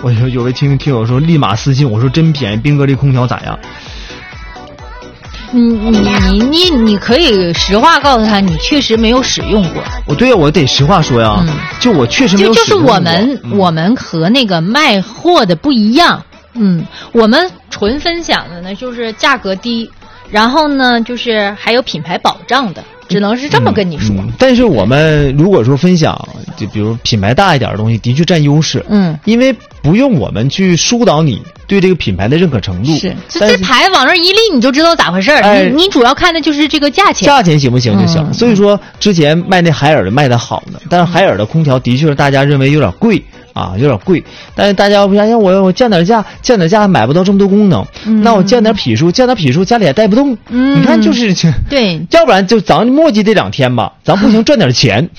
我有位听友说立马私信我说真便宜，斌哥这空调咋样？ 你可以实话告诉他，你确实没有使用过。 对呀，我得实话说呀，就我确实没有使用过。 就是我们和那个卖货的不一样，我们纯分享的呢，就是价格低，然后呢，就是还有品牌保障的。只能是这么跟你说。 但是我们如果说分享，就比如品牌大一点的东西，的确占优势。因为不用我们去疏导你对这个品牌的认可程度。 是，这牌往那一立，你就知道咋回事儿。你主要看的就是这个价钱， 价钱行不行就行。所以说之前卖那海尔的卖的好呢，但是海尔的空调的确是大家认为有点贵。有点贵，但是大家不想想我降点价还买不到这么多功能，那我降点匹数家里也带不动。你看就是对， 要不然就咱磨叽这2天吧，咱不行赚点钱。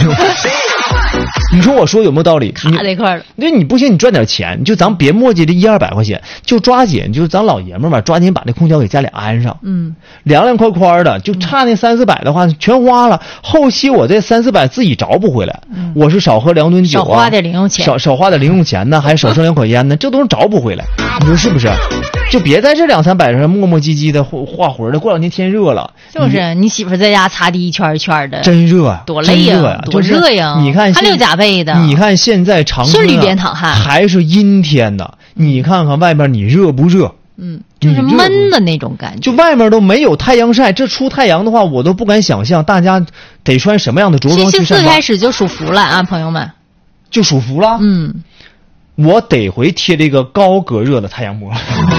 你说我说有没有道理？ 卡在一块了。 那你不行，你赚点钱，就咱别磨叽这100-200块钱，就抓紧，就是咱老爷们儿吧，抓紧把这空调给家里安上。凉凉快快的，就差那300-400的话全花了，后期我这300-400自己找不回来。我是少喝2顿酒啊， 少花点零用钱， 少花点零用钱呢，还少剩2口烟呢，这都是找不回来。你说是不是？就别在这200-300上磨磨唧唧的画魂的，过2天天热了， 就是你媳妇在家擦地一圈一圈的， 真热啊， 多累呀，多热呀！ 你看还6加倍的， 你看现在长春顺利边淌汗， 还是阴天的，你看看外面你热不热？ 就是闷的那种感觉， 就外面都没有太阳晒，这出太阳的话，我都不敢想象大家得穿什么样的着装去上班。 774开始就属伏了啊，朋友们， 就属伏了。我得回贴这个高隔热的太阳膜。